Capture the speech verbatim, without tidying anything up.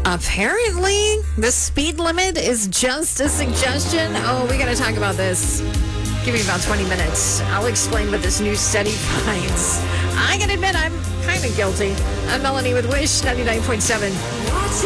Apparently, the speed limit is just a suggestion. Oh, we got to talk about this. Give me about twenty minutes. I'll explain what this new study finds. I can admit I'm kind of guilty. I'm Melanie with Wish ninety-nine point seven.